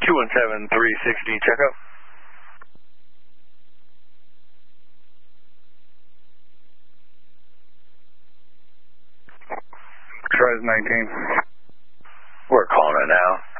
217-360, checkup. Tries 19. We're calling it now.